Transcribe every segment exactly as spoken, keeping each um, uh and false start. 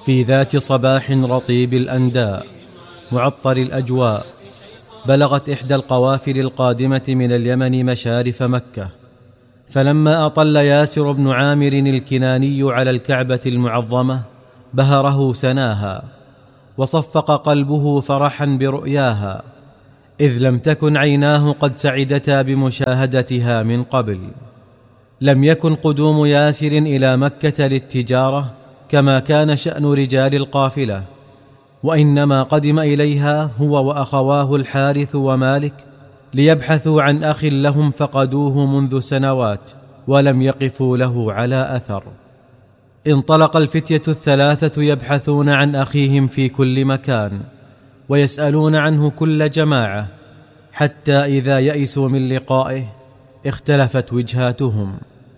في ذات صباح رطيب الأنداء معطر الأجواء، بلغت إحدى القوافل القادمة من اليمن مشارف مكة، فلما أطل ياسر بن عامر الكناني على الكعبة المعظمة بهره سناها، وصفق قلبه فرحا برؤياها، إذ لم تكن عيناه قد سعدتا بمشاهدتها من قبل. لم يكن قدوم ياسر إلى مكة للتجارة كما كان شأن رجال القافلة، وإنما قدم إليها هو وأخواه الحارث ومالك ليبحثوا عن أخ لهم فقدوه منذ سنوات ولم يقفوا له على أثر. انطلق الفتية الثلاثة يبحثون عن أخيهم في كل مكان ويسألون عنه كل جماعة، حتى إذا يئسوا من لقائه اختلفت وجهاتهم.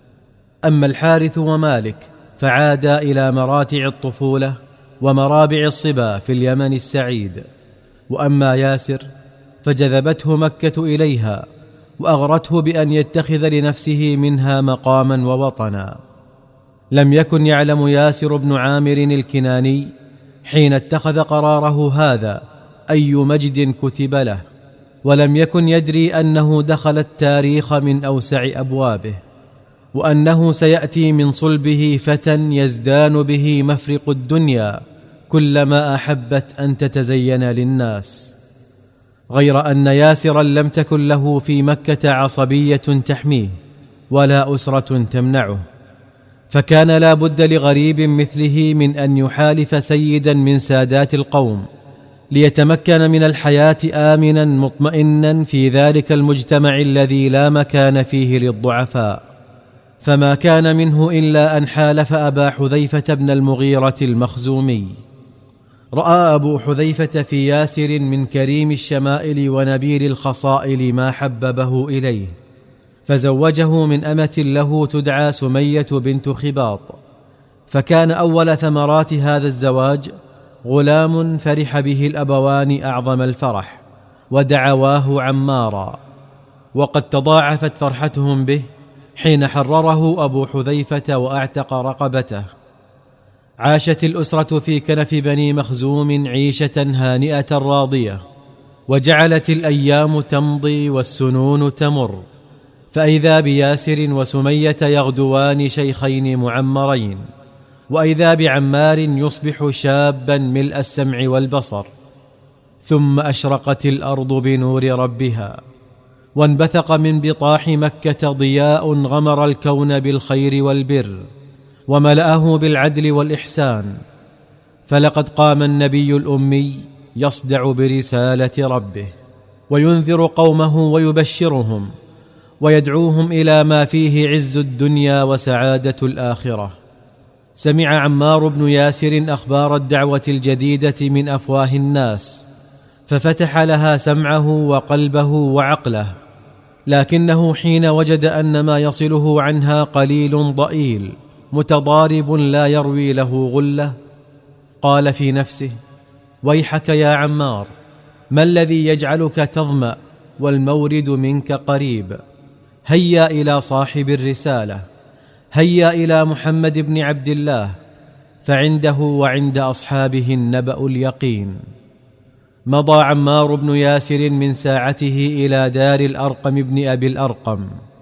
أما الحارث ومالك فعادا إلى مراتع الطفولة ومرابع الصبا في اليمن السعيد، وأما ياسر فجذبته مكة إليها وأغرته بأن يتخذ لنفسه منها مقاما ووطنا. لم يكن يعلم ياسر بن عامر الكناني حين اتخذ قراره هذا أي مجد كتب له، ولم يكن يدري أنه دخل التاريخ من أوسع أبوابه، وأنه سيأتي من صلبه فتى يزدان به مفرق الدنيا كلما أحبت أن تتزين للناس. غير أن ياسرا لم تكن له في مكة عصبية تحميه ولا أسرة تمنعه، فكان لا بد لغريب مثله من أن يحالف سيدا من سادات القوم ليتمكن من الحياة آمنا مطمئنا في ذلك المجتمع الذي لا مكان فيه للضعفاء. فما كان منه إلا أن حالف أبا حذيفة بن المغيرة المخزومي. رأى أبو حذيفة في ياسر من كريم الشمائل ونبيل الخصائل ما حببه إليه، فزوجه من أمة له تدعى سمية بنت خباط، فكان أول ثمرات هذا الزواج غلام فرح به الأبوان أعظم الفرح ودعواه عمارا، وقد تضاعفت فرحتهم به حين حرره أبو حذيفة وأعتق رقبته. عاشت الأسرة في كنف بني مخزوم عيشة هانئة راضية، وجعلت الأيام تمضي والسنون تمر، فإذا بياسر وسمية يغدوان شيخين معمرين، وإذا بعمار يصبح شابا ملء السمع والبصر. ثم أشرقت الأرض بنور ربها، وانبثق من بطاح مكة ضياء غمر الكون بالخير والبر، وملأه بالعدل والإحسان. فلقد قام النبي الأمي يصدع برسالة ربه، وينذر قومه ويبشرهم، ويدعوهم إلى ما فيه عز الدنيا وسعادة الآخرة. سمع عمار بن ياسر أخبار الدعوة الجديدة من أفواه الناس، ففتح لها سمعه وقلبه وعقله، لكنه حين وجد أن ما يصله عنها قليل ضئيل متضارب لا يروي له غلة، قال في نفسه: ويحك يا عمار، ما الذي يجعلك تظمأ والمورد منك قريب؟ هيا إلى صاحب الرسالة، هيا إلى محمد بن عبد الله، فعنده وعند أصحابه النبأ اليقين. مضى عمار بن ياسر من ساعته إلى دار الأرقم بن أبي الأرقم،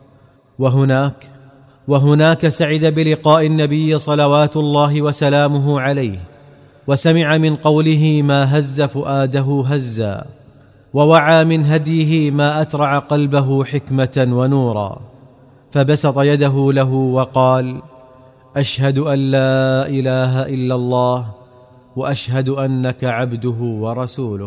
وهناك وهناك سعد بلقاء النبي صلوات الله وسلامه عليه، وسمع من قوله ما هز فؤاده هزا، ووعى من هديه ما أترع قلبه حكمة ونورا، فبسط يده له وقال: أشهد أن لا إله إلا الله، وأشهد أنك عبده ورسوله.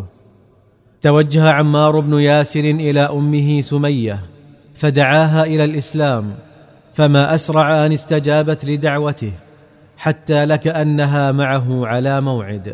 توجه عمار بن ياسر إلى أمه سمية فدعاها إلى الإسلام، فما أسرع أن استجابت لدعوته، حتى لكأنها معه على موعد.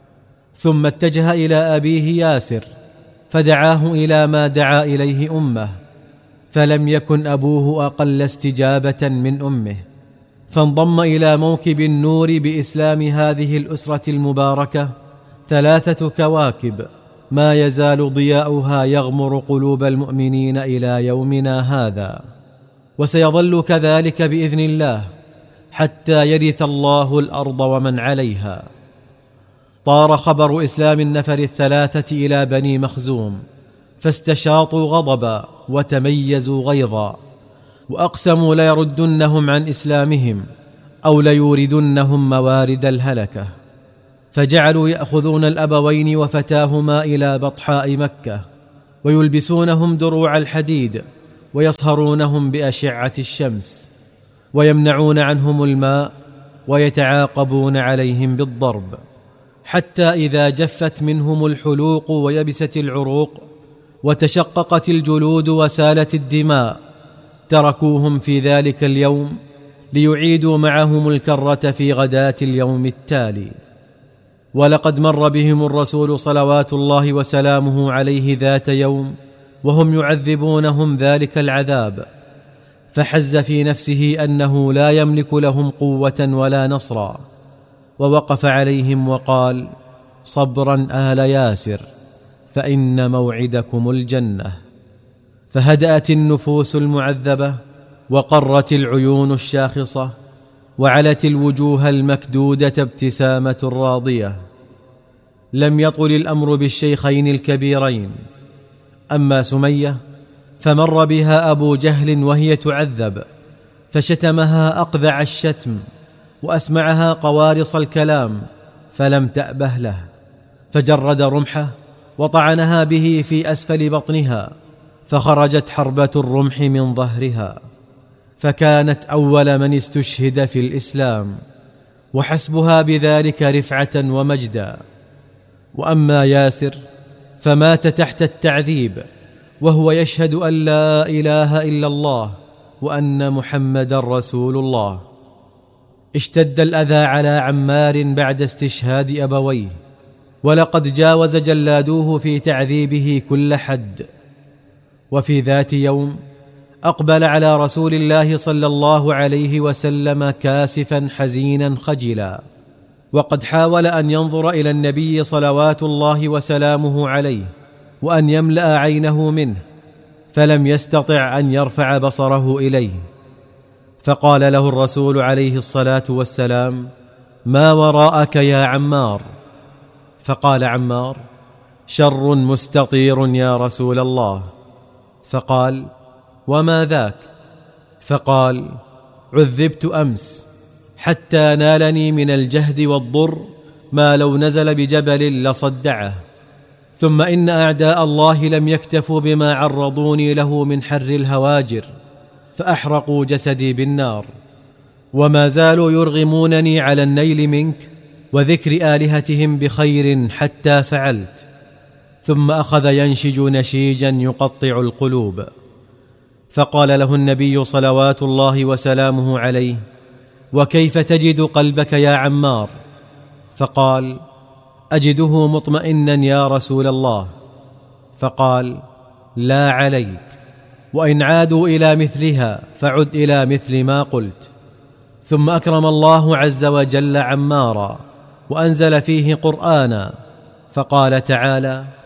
ثم اتجه إلى أبيه ياسر فدعاه إلى ما دعا إليه أمه، فلم يكن أبوه أقل استجابة من أمه، فانضم إلى موكب النور بإسلام هذه الأسرة المباركة ثلاثة كواكب ما يزال ضياؤها يغمر قلوب المؤمنين إلى يومنا هذا، وسيظل كذلك بإذن الله حتى يرث الله الأرض ومن عليها. طار خبر إسلام النفر الثلاثة إلى بني مخزوم، فاستشاطوا غضبا وتميزوا غيظا، وأقسموا ليردنهم عن إسلامهم أو ليوردنهم موارد الهلكة. فجعلوا يأخذون الأبوين وفتاهما إلى بطحاء مكة، ويلبسونهم دروع الحديد، ويصهرونهم بأشعة الشمس، ويمنعون عنهم الماء، ويتعاقبون عليهم بالضرب، حتى إذا جفت منهم الحلوق ويبست العروق وتشققت الجلود وسالت الدماء، تركوهم في ذلك اليوم ليعيدوا معهم الكرة في غداة اليوم التالي. ولقد مر بهم الرسول صلوات الله وسلامه عليه ذات يوم وهم يعذبونهم ذلك العذاب، فحز في نفسه أنه لا يملك لهم قوة ولا نصرا، ووقف عليهم وقال: صبرا آل ياسر، فإن موعدكم الجنة. فهدأت النفوس المعذبة، وقرت العيون الشاخصة، وعلت الوجوه المكدودة ابتسامة راضية. لم يطل الأمر بالشيخين الكبيرين. أما سمية فمر بها أبو جهل وهي تعذب، فشتمها أقذع الشتم، وأسمعها قوارص الكلام، فلم تأبه له، فجرد رمحه وطعنها به في أسفل بطنها، فخرجت حربة الرمح من ظهرها، فكانت أول من استشهد في الإسلام، وحسبها بذلك رفعة ومجدا. وأما ياسر فمات تحت التعذيب وهو يشهد أن لا إله إلا الله وأن محمدا رسول الله. اشتد الأذى على عمار بعد استشهاد أبويه، ولقد جاوز جلادوه في تعذيبه كل حد. وفي ذات يوم أقبل على رسول الله صلى الله عليه وسلم كاسفا حزينا خجلا، وقد حاول أن ينظر إلى النبي صلوات الله وسلامه عليه وأن يملأ عينه منه، فلم يستطع أن يرفع بصره إليه. فقال له الرسول عليه الصلاة والسلام: ما وراءك يا عمار؟ فقال عمار: شر مستطير يا رسول الله. فقال: وما ذاك؟ فقال: عذبت أمس حتى نالني من الجهد والضر ما لو نزل بجبل لصدعه، ثم إن أعداء الله لم يكتفوا بما عرضوني له من حر الهواجر، فأحرقوا جسدي بالنار، وما زالوا يرغمونني على النيل منك وذكر آلهتهم بخير حتى فعلت. ثم أخذ ينشج نشيجا يقطع القلوب. فقال له النبي صلوات الله وسلامه عليه: وكيف تجد قلبك يا عمار؟ فقال: أجده مطمئنا يا رسول الله. فقال: لا عليك، وإن عادوا إلى مثلها فعد إلى مثل ما قلت. ثم أكرم الله عز وجل عمارا وأنزل فيه قرآنا، فقال تعالى: